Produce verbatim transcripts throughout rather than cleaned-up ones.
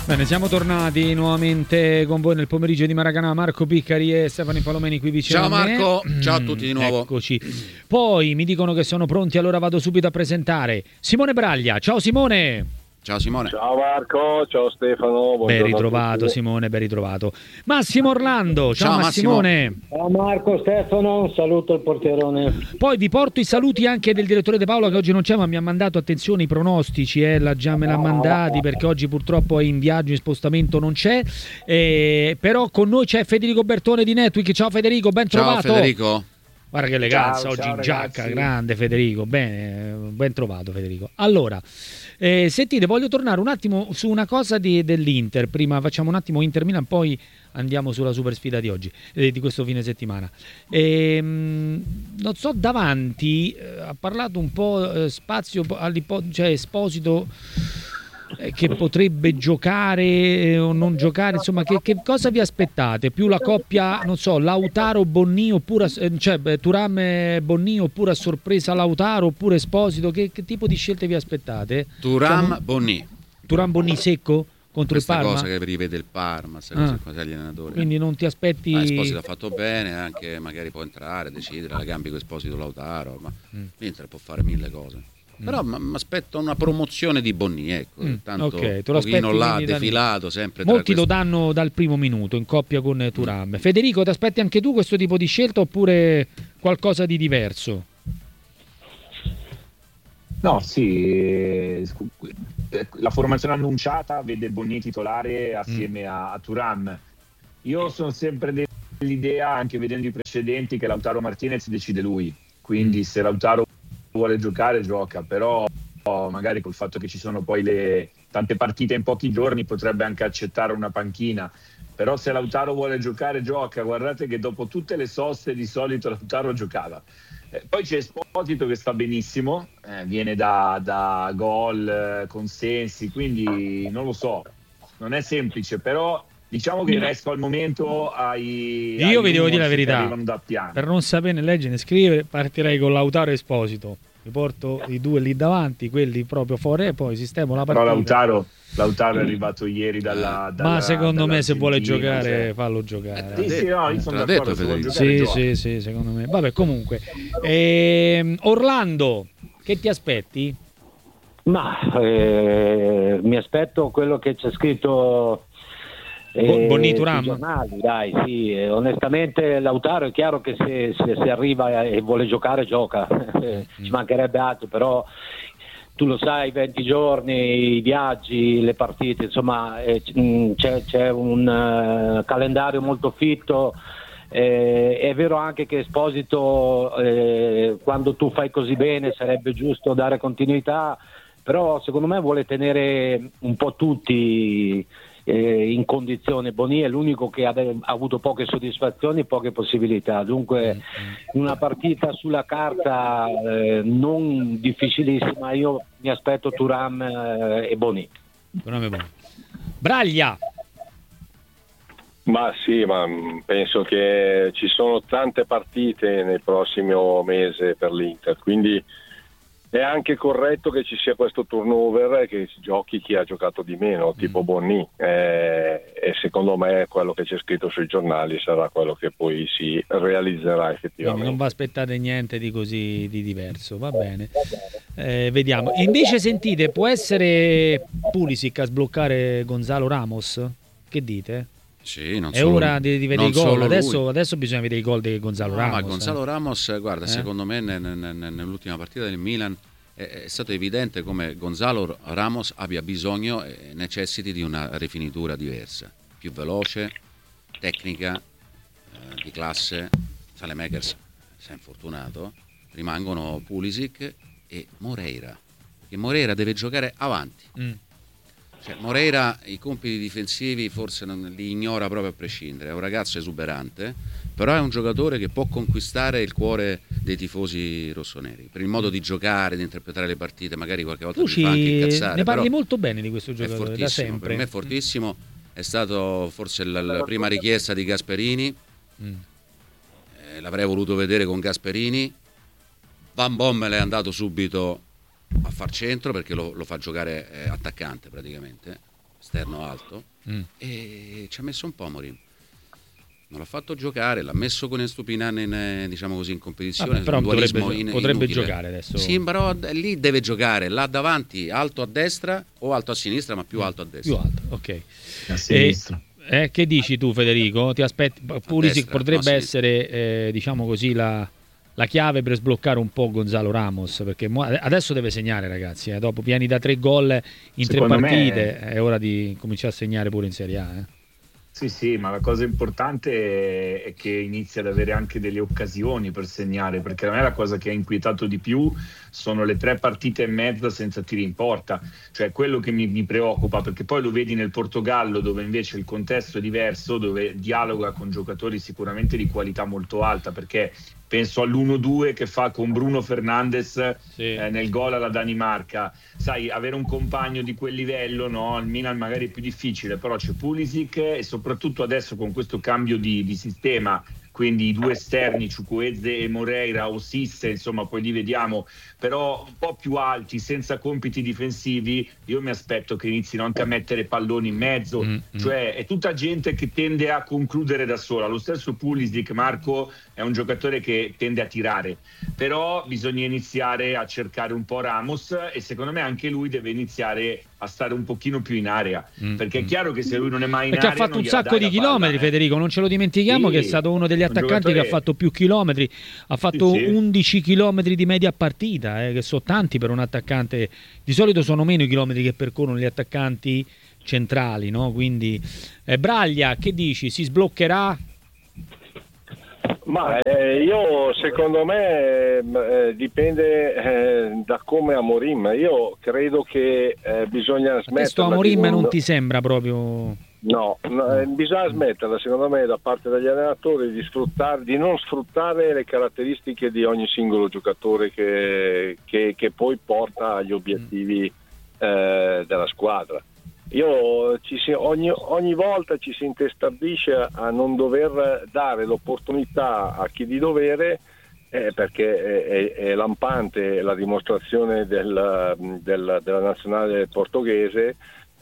Bene, siamo tornati nuovamente con voi nel pomeriggio di Maracanã. Marco Piccari e Stefano Palomeni qui vicino ciao a me. Marco, ciao a tutti di nuovo. Eccoci. Poi mi dicono che sono pronti, allora vado subito a presentare Simone Braglia. Ciao Simone. Ciao Simone. Ciao Marco, ciao Stefano. Ben ritrovato Simone, ben ritrovato. Massimo Orlando, ciao, ciao Massimone. Ciao Marco, Stefano, un saluto al portierone. Poi vi porto i saluti anche del direttore De Paola che oggi non c'è, ma mi ha mandato, attenzione, i pronostici, eh, la, già me l'ha mandati perché oggi purtroppo è in viaggio, in spostamento, non c'è. Eh, però con noi c'è Federico Bertone di Netweek. Ciao Federico, ben trovato. Ciao Federico. Guarda che eleganza, ciao, oggi ciao, in giacca, ragazzi. Grande Federico, bene, ben trovato Federico. Allora, eh, sentite, voglio tornare un attimo su una cosa di, dell'Inter, prima facciamo un attimo Inter-Milan, poi andiamo sulla super sfida di oggi, eh, di questo fine settimana. E, non so, davanti, eh, ha parlato un po' eh, spazio, cioè Esposito, eh, che potrebbe giocare eh, o non giocare, insomma, che, che cosa vi aspettate? Più la coppia, non so, Lautaro-Bonni oppure, eh, cioè Thuram-Bonni oppure a sorpresa Lautaro oppure Esposito, che, che tipo di scelte vi aspettate? Thuram-Bonni. Thuram-Bonni secco? Contro Questa il Parma? cosa che rivede il Parma, queste Ah. cose qua, gli allenatori. Quindi non ti aspetti... Ma Esposito ha fatto bene, anche magari può entrare, decidere, la gambi con Esposito Lautaro, ma Mm. l'Inter può fare mille cose. Mm. Però mi aspetto una promozione di Bonni, ecco, Mm, tanto ok, te lo pochino aspetti là, quindi da- defilato sempre. tra Molti lo questi- danno dal primo minuto in coppia con Thuram. Federico, ti aspetti anche tu questo tipo di scelta oppure qualcosa di diverso? No, sì, eh, la formazione annunciata vede Bonni titolare assieme a, a Thuram. Io sono sempre dell'idea, anche vedendo i precedenti, che Lautaro Martinez decide lui, quindi Mm. se Lautaro vuole giocare gioca, però magari col fatto che ci sono poi le tante partite in pochi giorni potrebbe anche accettare una panchina. Però se Lautaro vuole giocare gioca. Guardate che dopo tutte le soste di solito Lautaro giocava. Eh, poi c'è Esposito che sta benissimo, eh, viene da, da gol, eh, consensi, quindi non lo so, non è semplice, però diciamo che resto al momento ai... Io ai vi devo dire la rumors che verità, arrivano da piano. per non sapere né leggere né scrivere partirei con Lautaro e Esposito. Mi porto i due lì davanti, quelli proprio fuori, e poi sistemo la Però partita. Lautaro, Lautaro è arrivato ieri dalla, dalla Ma secondo me se vuole dall'Argentina, giocare cioè. fallo giocare. Sì, sì, no, io sono L'ha d'accordo, detto se vuole Federico. giocare Sì, gioca. sì, sì, secondo me. Vabbè, comunque. Ehm, Orlando, che ti aspetti? Ma eh, mi aspetto quello che c'è scritto eh, Bo- Bonni sui Thuram? giornali, dai, sì. Eh, onestamente Lautaro è chiaro che se, se, se arriva e vuole giocare gioca, ci mancherebbe altro, però tu lo sai, venti giorni, i viaggi, le partite, insomma eh, c- mh, c'è, c'è un eh, calendario molto fitto. Eh, è vero anche che Esposito, eh, quando tu fai così bene, sarebbe giusto dare continuità, però secondo me vuole tenere un po' tutti eh, in condizione. Boni è l'unico che ha, ha avuto poche soddisfazioni, poche possibilità, dunque una partita sulla carta eh, non difficilissima. Io mi aspetto Thuram eh, e Boni. Thuram e Bonni. Braglia. Ma sì, ma penso che ci sono tante partite nel prossimo mese per l'Inter, quindi è anche corretto che ci sia questo turnover e che si giochi chi ha giocato di meno, tipo Bonni, eh, e secondo me quello che c'è scritto sui giornali sarà quello che poi si realizzerà Quindi effettivamente. non vi aspettate niente di così di diverso, va bene. Eh, vediamo. E invece sentite, può essere Pulisic a sbloccare Gonzalo Ramos? Che dite? Sì, non È solo- ora di, di vedere non i gol. solo lui. Adesso, adesso bisogna vedere i gol di Gonzalo No, Ramos. ma Gonzalo Ramos, guarda, Eh? secondo me ne- ne- ne- nell'ultima partita del Milan è, è stato evidente come Gonzalo Ramos abbia bisogno e necessiti di una rifinitura diversa, più veloce, tecnica, eh, di classe. Saelemaekers si è infortunato, rimangono Pulisic e Moreira, che Moreira deve giocare avanti. Mm. Cioè, Moreira i compiti difensivi forse non li ignora proprio a prescindere, è un ragazzo esuberante, però è un giocatore che può conquistare il cuore dei tifosi rossoneri per il modo di giocare, di interpretare le partite, magari qualche volta Tu ti fa anche ci... incazzare, ne parli però molto bene di questo è giocatore da fortissimo, sempre. per me è fortissimo, è stato forse la, la prima richiesta di Gasperini, Mm. eh, l'avrei voluto vedere con Gasperini. Van Bommel è andato subito a far centro perché lo, lo fa giocare eh, attaccante praticamente, esterno alto, mm. e ci ha messo un po' Amorim. Non l'ha fatto giocare, l'ha messo con Estupinan in, diciamo così, in competizione. Vabbè, però un dualismo potrebbe, in, potrebbe inutile. giocare adesso. Sì, però lì deve giocare, là davanti, alto a destra o alto a sinistra, ma più alto a destra. Più alto, ok. A sinistra. E, eh, che dici tu, Federico? Ti aspetti? Pulisic destra, potrebbe no, essere, eh, diciamo così, la, la chiave per sbloccare un po' Gonzalo Ramos, perché mo- adesso deve segnare, ragazzi. Eh. Dopo pieni da tre gol in Secondo tre partite, me... è ora di cominciare a segnare pure in Serie A. Eh. Sì, sì, ma la cosa importante è che inizia ad avere anche delle occasioni per segnare, perché a me la cosa che ha inquietato di più sono le tre partite e mezza senza tiri in porta, cioè quello che mi, mi preoccupa, perché poi lo vedi nel Portogallo, dove invece il contesto è diverso, dove dialoga con giocatori sicuramente di qualità molto alta, perché penso all'uno due che fa con Bruno Fernandes sì. eh, nel gol alla Danimarca. Sai, avere un compagno di quel livello, no? Al Milan magari è più difficile, però c'è Pulisic e soprattutto adesso con questo cambio di, di sistema, quindi i due esterni, Chukwueze e Moreira o Sisse, insomma poi li vediamo, però un po' più alti, senza compiti difensivi, io mi aspetto che inizino anche a mettere palloni in mezzo, mm-hmm. cioè è tutta gente che tende a concludere da sola. Lo stesso Pulisic, Marco, è un giocatore che tende a tirare, però bisogna iniziare a cercare un po' Ramos e secondo me anche lui deve iniziare a stare un pochino più in area, mm-hmm. perché è chiaro che se lui non è mai in perché area ha fatto non un gliela sacco dai di la palla, chilometri, eh. Federico, non ce lo dimentichiamo, Sì, che è stato uno degli attaccanti giocatore... che ha fatto più chilometri, ha fatto sì, sì. undici chilometri di media partita, eh, che sono tanti per un attaccante. Di solito sono meno i chilometri che percorrono gli attaccanti centrali, no? Quindi eh, Braglia, che dici? Si sbloccherà? Ma eh, io secondo me eh, dipende eh, da come Amorim. Io credo che eh, bisogna smettere. Questo Amorim non... non ti sembra proprio... No, no eh, bisogna smetterla secondo me da parte degli allenatori di sfruttare, di non sfruttare le caratteristiche di ogni singolo giocatore che, che, che poi porta agli obiettivi eh, della squadra. Io ci si, ogni, ogni volta ci si intestardisce a non dover dare l'opportunità a chi di dovere, eh, perché è, è, è lampante la dimostrazione del, del, della nazionale portoghese.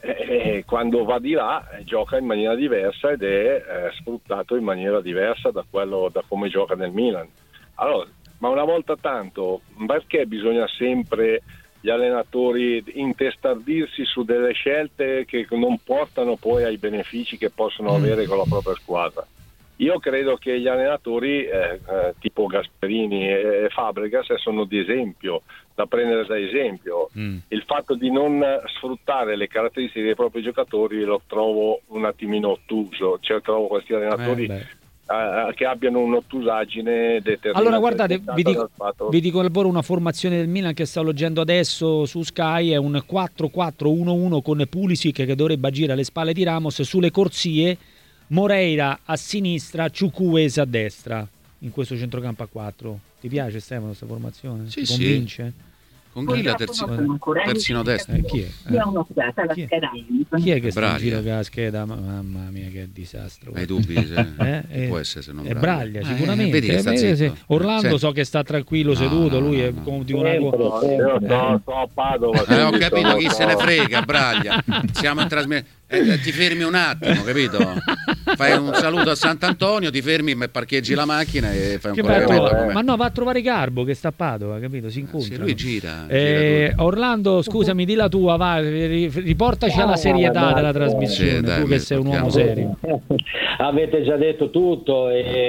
E quando va di là eh, gioca in maniera diversa ed è eh, sfruttato in maniera diversa da quello da come gioca nel Milan. Allora, ma una volta tanto, perché bisogna sempre gli allenatori intestardirsi su delle scelte che non portano poi ai benefici che possono avere con la propria squadra? Io credo che gli allenatori eh, eh, tipo Gasperini e Fabregas sono di esempio, da prendere da esempio. Mm. Il fatto di non sfruttare le caratteristiche dei propri giocatori lo trovo un attimino ottuso, cioè trovo questi allenatori eh, eh, che abbiano un'ottusaggine determinata. Allora guardate, vi dico, fatto... vi dico al volo una formazione del Milan che sto leggendo adesso su Sky, è un quattro quattro uno uno con Pulisic che dovrebbe agire alle spalle di Ramos, sulle corsie Moreira a sinistra, Chukwueze a destra, in questo centrocampo a quattro. Ti piace Stefano questa formazione? Sì, Ti sì. convince? Con chi la terzino, terzino destra? Eh, chi è? Eh? Chi è? Chi è che sta Braglia. in giro con la scheda? Mamma mia che disastro. Hai dubbi? Se... eh? Eh, può essere se non è Braglia. Braglia sicuramente. Eh, vedi che sta eh, zitto. Orlando eh, so che sta tranquillo no, seduto, no, lui no, è no. come di una Io sto, sto a Padova. Eh, ho capito sono, chi sto... se ne frega, Braglia. Siamo in trasmissione. Eh, ti fermi un attimo, capito? Fai un saluto a Sant'Antonio, ti fermi e parcheggi la macchina e fai un che po' va di a roba. trovare- Come... ma no, va a trovare Garbo che sta a Padova, capito? Si Sì, incontrano. lui gira. Eh, gira Orlando, scusami, di la tua, va, ri- riportaci alla serietà della trasmissione, Sì, dai, tu che sei un uomo serio. Avete già detto tutto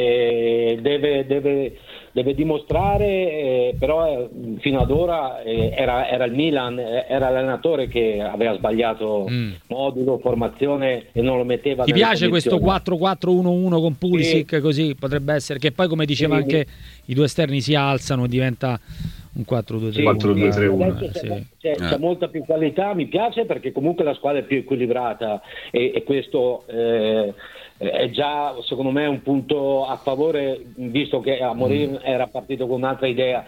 e deve, deve, deve dimostrare, eh, però eh, fino ad ora eh, era, era il Milan, eh, era l'allenatore che aveva sbagliato Mm. modulo, formazione e non lo metteva. Ti nelle piace questo condizioni. quattro quattro uno uno con Pulisic, Sì. così potrebbe essere, che poi come diceva Sì. anche i due esterni si alzano, diventa un quattro due tre Sì, uno. quattro due tre uno, adesso c'è, Sì. c'è, Eh. c'è molta più qualità, mi piace perché comunque la squadra è più equilibrata e, e questo eh, è già secondo me un punto a favore, visto che Amorim mm. era partito con un'altra idea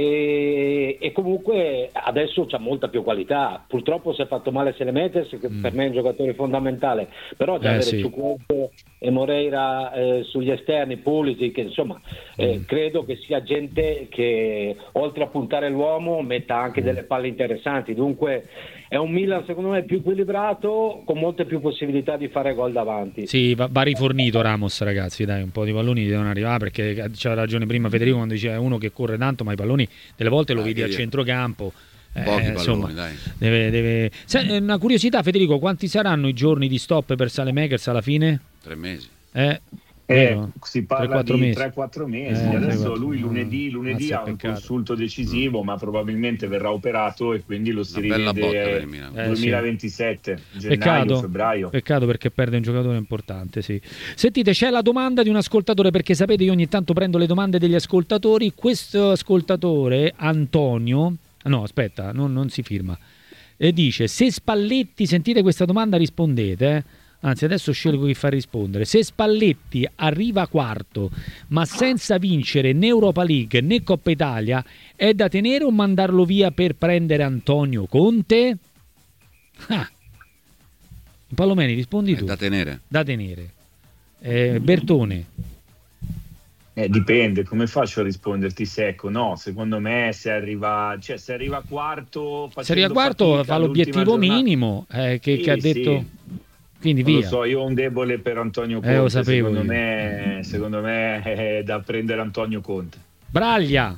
e, e comunque adesso c'ha molta più qualità. Purtroppo si è fatto male Selemetes, che Mm. per me è un giocatore fondamentale, però già Eh, avere sì. Chukwueze e Moreira eh, sugli esterni, Pulisic, insomma eh, Mm. credo che sia gente che oltre a puntare l'uomo metta anche delle palle interessanti, dunque è un Milan secondo me più equilibrato, con molte più possibilità di fare gol davanti. Sì, va, va rifornito Ramos, ragazzi, dai, un po' di palloni devono arrivare, perché c'era ragione prima Federico quando diceva uno che corre tanto, ma i palloni delle volte lo ah, vedi a io. centrocampo. Pochi eh, palloni, insomma, dai. Deve, deve... Se, una curiosità, Federico, quanti saranno i giorni di stop per Saelemaekers alla fine? Tre mesi. Eh? Eh, si parla tre, di tre quattro mesi. Eh, Adesso tre, lui lunedì, lunedì Mazza, ha un peccato. consulto decisivo, ma probabilmente verrà operato e quindi lo si Una bella botta per rivede il Milan. Eh, duemilaventisette, gennaio, Peccato, febbraio. peccato perché perde un giocatore importante, sì. Sentite, c'è la domanda di un ascoltatore, perché sapete io ogni tanto prendo le domande degli ascoltatori. Questo ascoltatore, Antonio, no aspetta, non, non si firma, e dice: se Spalletti, sentite questa domanda, rispondete, eh? Anzi adesso scelgo chi fa rispondere. Se Spalletti arriva quarto ma senza vincere né Europa League né Coppa Italia, è da tenere o mandarlo via per prendere Antonio Conte? Ah. Palomeni, rispondi È tu. da tenere. Da tenere. Eh, Bertone. Eh, dipende, come faccio a risponderti secco? No, secondo me se arriva, cioè se arriva quarto, Se arriva quarto fatica, fa l'obiettivo giornata... minimo eh, che, sì, che ha detto. Sì. Quindi non via. lo so, io ho un debole per Antonio Conte. Eh, lo sapevo secondo io. me, secondo me è da prendere Antonio Conte. Braglia.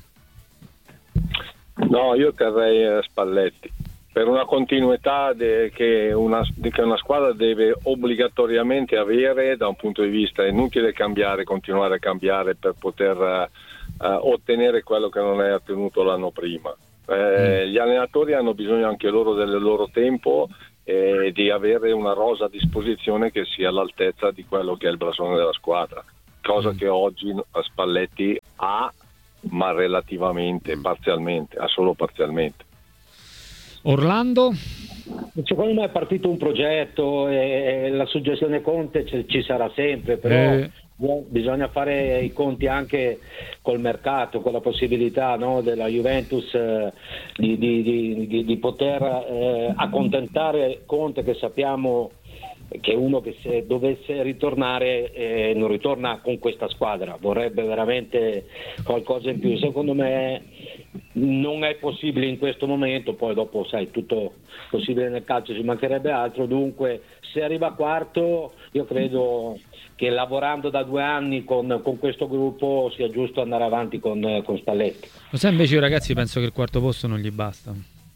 No, io terrei Spalletti per una continuità de, che, una, de, che una squadra deve obbligatoriamente avere da un punto di vista. È inutile cambiare, continuare a cambiare per poter uh, uh, ottenere quello che non è ottenuto l'anno prima. Eh, mm. Gli allenatori hanno bisogno anche loro del loro tempo e di avere una rosa a disposizione che sia all'altezza di quello che è il blasone della squadra, cosa mm. che oggi Spalletti ha, ma relativamente, parzialmente, ha solo parzialmente. Orlando? Secondo me è partito un progetto e la suggestione Conte c- ci sarà sempre, però eh. bisogna fare i conti anche col mercato, con la possibilità, no, della Juventus eh, di, di, di, di poter eh, accontentare Conte, che sappiamo che è uno che se dovesse ritornare eh, non ritorna con questa squadra, vorrebbe veramente qualcosa in più. Secondo me non è possibile in questo momento, poi dopo sai tutto possibile nel calcio, ci mancherebbe altro. Dunque se arriva quarto io credo che lavorando da due anni con, con questo gruppo sia giusto andare avanti con, con Spalletti. Lo sai, invece io ragazzi penso che il quarto posto non gli basta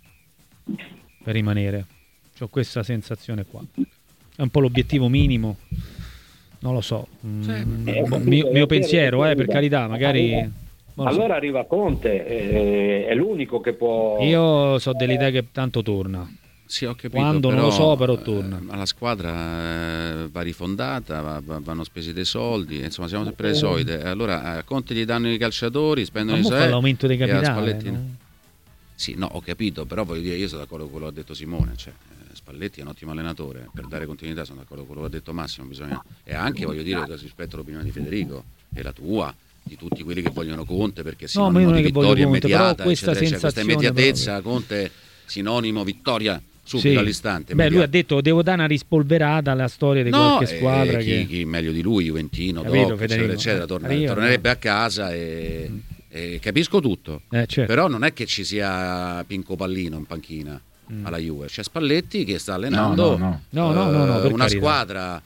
per rimanere, ho questa sensazione qua, è un po' l'obiettivo minimo, non lo so, sì, mm, eh, mio, mio pensiero eh, per carità, magari allora so. Arriva Conte, eh, è l'unico che può. Io so dell'idea che tanto torna. Sì, ho capito, quando però, non lo so, però torna. Eh, la squadra eh, va rifondata, va, va, vanno spesi dei soldi, insomma siamo sempre le solite. Allora a Conte gli danno i calciatori, spendono i soldi. Ma l'aumento dei capitali, Spalletti... no? Sì, no, ho capito, però voglio dire, io sono d'accordo con quello che ha detto Simone, cioè eh, Spalletti è un ottimo allenatore, per dare continuità sono d'accordo con quello che ha detto Massimo, bisogna, e anche voglio dire rispetto all'opinione di Federico e la tua, di tutti quelli che vogliono Conte, perché sinonimo no, di vittoria Conte, immediata, questa, eccetera, eccetera, questa immediatezza, proprio. Conte sinonimo vittoria subito, sì, all'istante. Beh, lui ha detto devo dare una rispolverata alla storia di no, qualche squadra eh, chi, che... chi meglio di lui, Juventino, Capito, dopo, eccetera, eccetera, torna, tornerebbe a casa e, mm. e capisco tutto, eh, certo. Però non è che ci sia Pinco Pallino in panchina mm. alla Juve, c'è Spalletti che sta allenando no, no, no. No, no, no, no, uh, una carità. squadra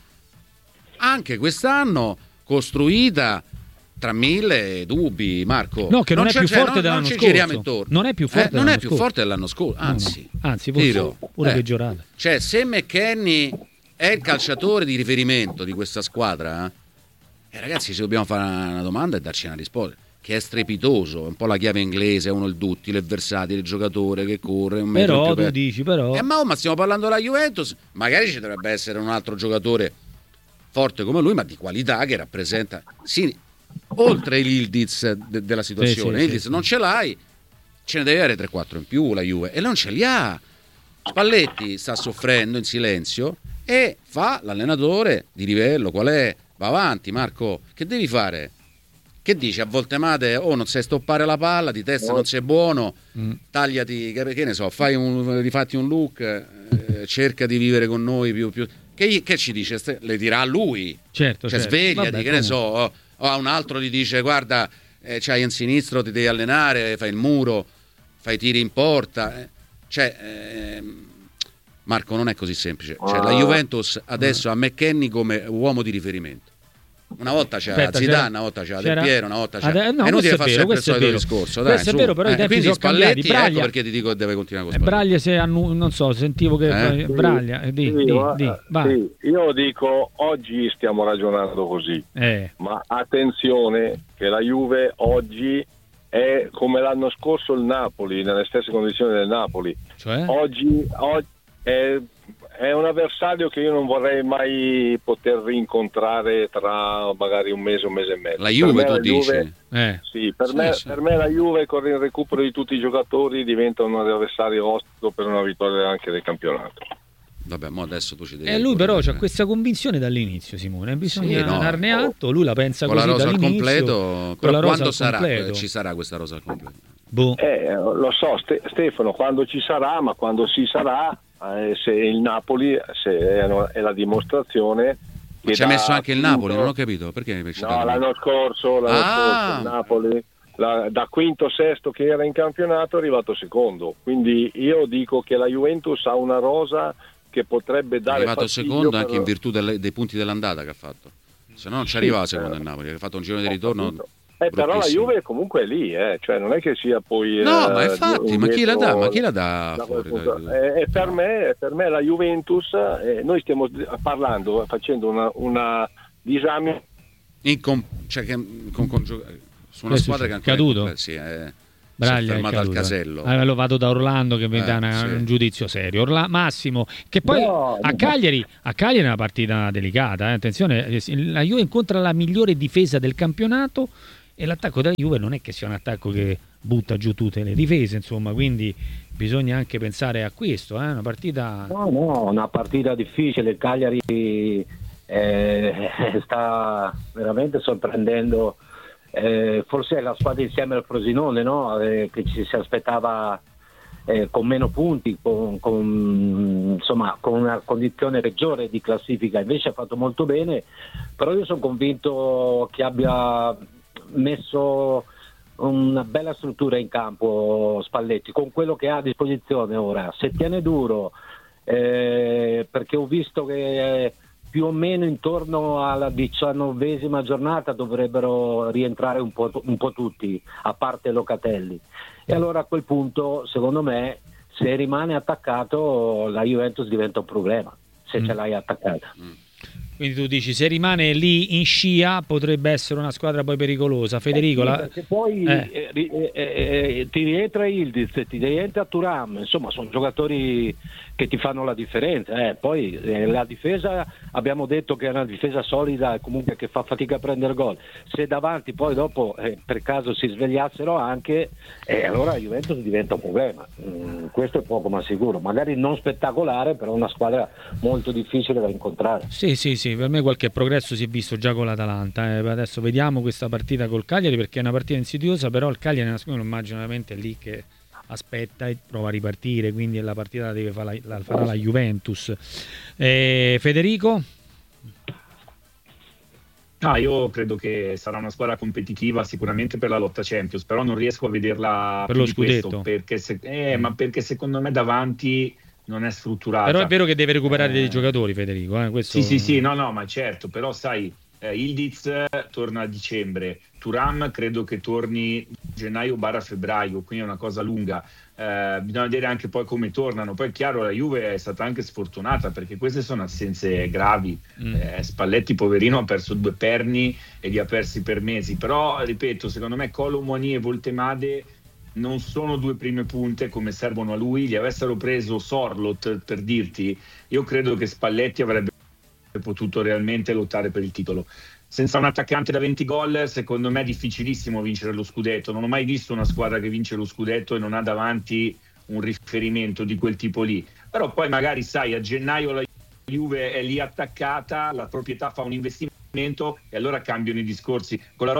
anche quest'anno costruita tra mille dubbi, Marco. No, che non, non è più cioè, forte non, dell'anno non ci scorso. giriamo intorno. Non è più forte, eh, non è più scorso. forte dell'anno scorso, anzi, no, no. anzi forse tiro, pure eh. peggiorata. Cioè, se McKennie è il calciatore di riferimento di questa squadra, eh, ragazzi, se dobbiamo fare una domanda e darci una risposta, che è strepitoso, è un po' la chiave inglese, è uno il duttile, il versatile, il giocatore che corre, un metro però più tu per... dici però eh, ma, oh, ma stiamo parlando della Juventus, magari ci dovrebbe essere un altro giocatore forte come lui, ma di qualità, che rappresenta sì, oltre l'Ildiz de- della situazione. Sì, sì, Ildiz sì, non sì. ce l'hai, ce ne deve avere tre quattro in più la Juve, e non ce li ha. Spalletti sta soffrendo in silenzio e fa l'allenatore di livello. Qual è? Va avanti, Marco, che devi fare? Che dici? A volte mate, oh, non sai stoppare la palla, di testa non sei buono, mm. tagliati, che, che ne so, fai un, rifatti un look, eh, cerca di vivere con noi più... più. Che, che ci dice? Le dirà lui, certo, cioè certo. svegliati, Vabbè, che ne so, o, o a un altro gli dice guarda, eh, c'hai in sinistro, ti devi allenare, fai il muro, fai tiri in porta, eh. Cioè eh, Marco, non è così semplice. Cioè, Ah. la Juventus adesso ha McKennie come uomo di riferimento. Una volta c'era Aspetta, Zidane, c'era- una volta c'era, c'era- Del Piero, una volta c'era... Ade- no, è inutile questo è fare vero, sempre il questo è solito vero. discorso. Dai, Questo è su. vero, però i Eh, tempi quindi sono cambiati. Spalletti, Braglia- ecco perché ti dico che deve continuare con Eh, Spalletti. Braglia se annu- non so, sentivo che Eh? Sì, Braglia, eh, di, sì, di, ma- di, vai. sì, io dico oggi stiamo ragionando così, Eh, ma attenzione che la Juve oggi è come l'anno scorso il Napoli, nelle stesse condizioni del Napoli. cioè? Oggi, oggi è, è un avversario che io non vorrei mai poter rincontrare tra magari un mese, un mese e mezzo. La Per Juve, me tu la dici? Juve- Eh. Sì, per, Sì, me, sì. per me la Juve con il recupero di tutti i giocatori diventa un avversario ostico per una vittoria anche del campionato. Vabbè, mo adesso tu ci devi... E lui però ricordare. ha questa convinzione dall'inizio, Simone, bisogna Sì, no. darne atto, lui la pensa Con la così rosa al dall'inizio. completo, con però la rosa quando al sarà? completo. Ci sarà questa rosa al completo? Boh. Eh, lo so Ste- Stefano, quando ci sarà, ma quando si sarà, eh, se il Napoli se è, è la dimostrazione che Ci ha da messo anche il quinto- Napoli, non ho capito perché mi piace No, tanto. l'anno scorso, l'anno Ah! scorso il Napoli la- da quinto sesto che era in campionato è arrivato secondo, quindi io dico che la Juventus ha una rosa che potrebbe È dare arrivato fastidio secondo per- anche in virtù delle- dei punti dell'andata che ha fatto. Se no non ci Sì, arrivava secondo eh. il Napoli, che ha fatto un giro di ritorno. Appunto. Eh, però la bruttissimo. Juve comunque è lì, eh, cioè non è che sia poi... No, eh, ma infatti, ma chi la dà? Ma chi la da dà quel fuori? punto. da- Eh, e per me, per me la Juventus, eh, noi stiamo parlando, facendo una, una disamina. In com- cioè che, con, con gio- su una Che è squadra che successo? ancora Caduto? eh, sì, è, si è Braglia è fermata al caduto. casello. Eh, lo vado da Orlando che mi Eh, dà una- sì. un giudizio serio. Orla- Massimo, che poi No, a no. Cagliari, a Cagliari è una partita delicata. eh. Attenzione, eh, la Juve incontra la migliore difesa del campionato e l'attacco della Juve non è che sia un attacco che butta giù tutte le difese, insomma, quindi bisogna anche pensare a questo. È eh. una partita. No, no, una partita difficile. Il Cagliari eh, sta veramente sorprendendo. Eh, forse è la squadra insieme al Frosinone, no? Eh, che ci si aspettava eh, con meno punti, con, con, insomma, con una condizione peggiore di classifica. Invece ha fatto molto bene, però io sono convinto che abbia messo una bella struttura in campo Spalletti con quello che ha a disposizione ora. Se tiene duro, eh, perché ho visto che eh, più o meno intorno alla diciannovesima giornata dovrebbero rientrare un po', un po' tutti, a parte Locatelli. E allora a quel punto, secondo me, se rimane attaccato la Juventus diventa un problema, se Mm. ce l'hai attaccata. Quindi tu dici se rimane lì in scia potrebbe essere una squadra poi pericolosa. Federico, Eh sì, la- perché poi eh. eh, ri- eh, eh, ti rientra Ildiz, ti rientra Thuram, insomma sono giocatori che ti fanno la differenza. eh. Poi eh, la difesa, abbiamo detto che è una difesa solida e comunque che fa fatica a prendere gol. Se davanti poi dopo eh, per caso si svegliassero anche, eh, allora la Juventus diventa un problema. Mm, questo è poco ma sicuro, magari non spettacolare, però una squadra molto difficile da incontrare. Sì, sì, sì, per me qualche progresso si è visto già con l'Atalanta. eh. Adesso vediamo questa partita col Cagliari perché è una partita insidiosa, però il Cagliari è una squadra, lo immagino veramente lì che aspetta e prova a ripartire, quindi la partita la deve fare la, la farà la Juventus. Eh, Federico? Ah, io credo che sarà una squadra competitiva sicuramente per la lotta Champions, però non riesco a vederla Per più lo di questo, scudetto. perché se- eh, ma perché secondo me davanti non è strutturata. Però è vero che deve recuperare Eh, dei giocatori, Federico. Eh? Questo... Sì, sì, sì, no, no, ma certo, però sai, eh, Ildiz torna a dicembre, Thuram credo che torni gennaio barra febbraio, quindi è una cosa lunga. Eh, bisogna vedere anche poi come tornano. Poi è chiaro, la Juve è stata anche sfortunata perché queste sono assenze gravi. Mm. Eh, Spalletti poverino ha perso due perni e li ha persi per mesi, però ripeto, secondo me Colomboigny e Voltemade non sono due prime punte come servono a lui. Gli avessero preso Sorlot, per dirti, io credo che Spalletti avrebbe potuto realmente lottare per il titolo. Senza un attaccante da venti gol, secondo me è difficilissimo vincere lo scudetto. Non ho mai visto una squadra che vince lo scudetto e non ha davanti un riferimento di quel tipo lì. Però poi magari, sai, a gennaio la Juve è lì attaccata, la proprietà fa un investimento e allora cambiano i discorsi. Con la rosa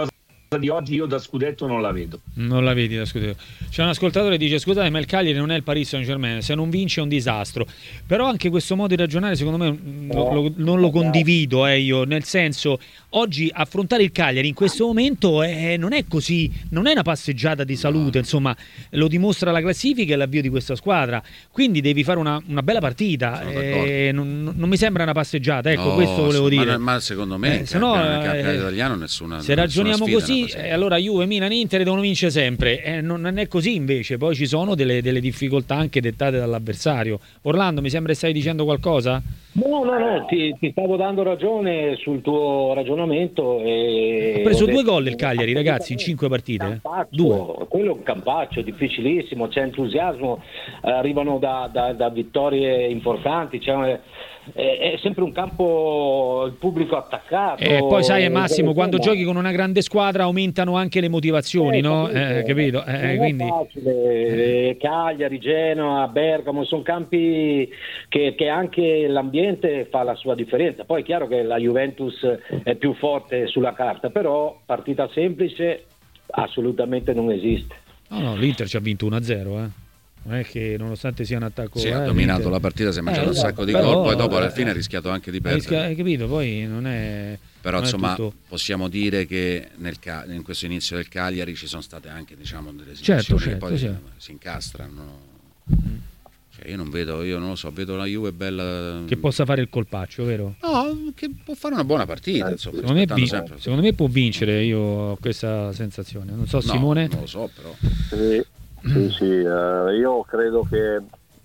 di oggi io da scudetto non la vedo. Non la vedi da scudetto. C'è un ascoltatore che dice: scusate, ma il Cagliari non è il Paris Saint-Germain, se non vince è un disastro. Però anche questo modo di ragionare secondo me lo, lo, non lo condivido, eh, io, nel senso, oggi affrontare il Cagliari in questo momento è, non è così, non è una passeggiata di salute, insomma, lo dimostra la classifica e l'avvio di questa squadra, quindi devi fare una, una bella partita, eh, non, non mi sembra una passeggiata, ecco, no, questo volevo ma, dire. Ma secondo me eh, se no, nel campionato eh, italiano nessuna. Se ragioniamo nessuna così, eh, allora Juve, Milan, Inter devono vincere sempre, eh, non, non è così invece, poi ci sono delle, delle difficoltà anche dettate dall'avversario. Orlando, mi sembra che stai dicendo qualcosa? No, no, no, ti, ti stavo dando ragione sul tuo ragionamento. E ha preso ho due detto, gol il Cagliari, ragazzi, in cinque partite. Campaccio, Due. Quello è un campaccio, è difficilissimo, c'è entusiasmo, arrivano da, da, da vittorie importanti, c'è, è, è sempre un campo, il pubblico attaccato. E poi sai, Massimo, quando giochi con una grande squadra aumentano anche le motivazioni, eh, no? Capito, Eh, capito? Eh, non quindi... è facile. Cagliari, Genoa, Bergamo, sono campi che, che anche l'ambiente fa la sua differenza. Poi è chiaro che la Juventus è più forte sulla carta, però partita semplice assolutamente non esiste. No, no, l'Inter ci ha vinto uno a zero, eh. Non è che nonostante sia un attacco, sì, eh, ha dominato l'Inter... la partita, si è mangiato eh, un sacco di però, gol, poi dopo alla eh, fine ha rischiato anche di hai perdere. hai capito? Poi non è. Però non è insomma tutto... possiamo dire che nel Ca- in questo inizio del Cagliari ci sono state anche, diciamo, delle Certo, situazioni certo, che poi sì. si, si incastrano. Mm. Cioè, io non vedo, io non lo so, vedo la Juve bella. Che possa fare il colpaccio, vero? No, che può fare una buona partita, insomma, Secondo me, vi- sempre. secondo me può vincere, io ho questa sensazione. Non so, No, Simone? non lo so, però. Sì, sì, sì, eh, io credo che,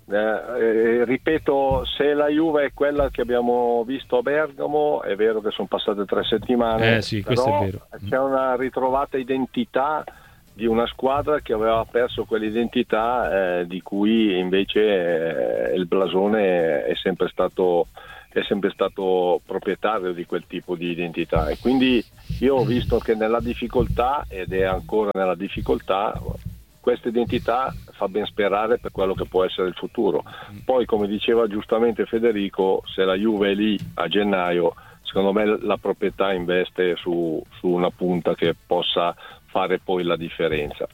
eh, eh, ripeto, se la Juve è quella che abbiamo visto a Bergamo, è vero che sono passate tre settimane, Eh sì, questo però è vero. c'è una ritrovata identità di una squadra che aveva perso quell'identità, eh, di cui invece eh, il blasone è sempre stato è sempre stato proprietario di quel tipo di identità, e quindi io ho visto che nella difficoltà, ed è ancora nella difficoltà, questa identità fa ben sperare per quello che può essere il futuro. Poi, come diceva giustamente Federico, se la Juve è lì a gennaio, secondo me la proprietà investe su, su una punta che possa fare poi la differenza.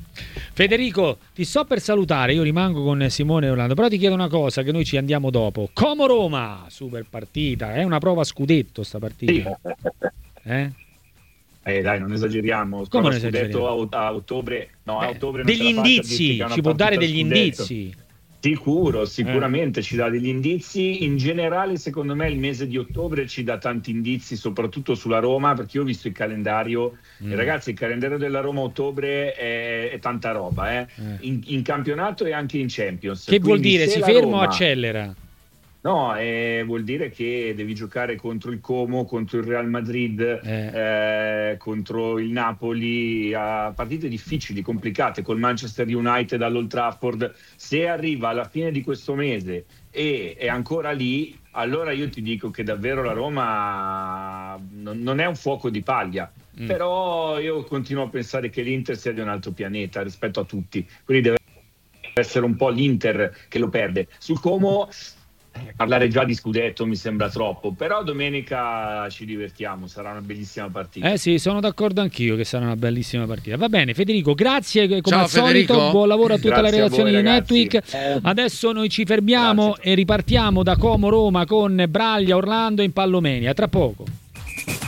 Federico, ti sto per salutare, io rimango con Simone e Orlando, però ti chiedo una cosa, che noi ci andiamo dopo. Como Roma, super partita, è una prova a scudetto sta partita. Eh? Eh dai, non esageriamo. Come non scudetto esageriamo? a, a ottobre, no, a Beh, ottobre non degli ce la faccio a dirti indizi, che è una ci può dare partita degli scudetto. indizi. Sicuro, sicuramente eh. ci dà degli indizi. In generale, secondo me, il mese di ottobre ci dà tanti indizi, soprattutto sulla Roma, perché io ho visto il calendario. Mm. E ragazzi, il calendario della Roma a ottobre è, è tanta roba, eh? Eh. In, in campionato e anche in Champions. Che Quindi, vuol dire? Si ferma Roma... o accelera? No, eh, vuol dire che devi giocare contro il Como, contro il Real Madrid, eh. Eh, contro il Napoli, a partite difficili, complicate, col Manchester United all'Old Trafford. Se arriva alla fine di questo mese e è ancora lì, allora io ti dico che davvero la Roma non, non è un fuoco di paglia. Mm. Però io continuo a pensare che l'Inter sia di un altro pianeta rispetto a tutti. Quindi deve essere un po' l'Inter che lo perde. Sul Como... parlare già di scudetto mi sembra troppo, però domenica ci divertiamo, sarà una bellissima partita. Eh sì, sono d'accordo anch'io che sarà una bellissima partita. Va bene, Federico, grazie come Ciao, al solito, Federico. buon lavoro a tutta Grazie la redazione a voi, di ragazzi. Netweek. Adesso noi ci fermiamo Grazie. e ripartiamo da Como Roma con Braglia, Orlando e Impallomenia. Tra poco.